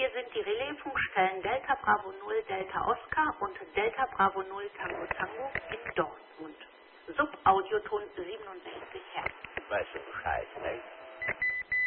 Hier sind die Relaisfunkstellen Delta Bravo 0 Delta Oscar und Delta Bravo 0 Tango Tango in Dortmund. Subaudioton 67 Hertz. Weißt du Bescheid, ne?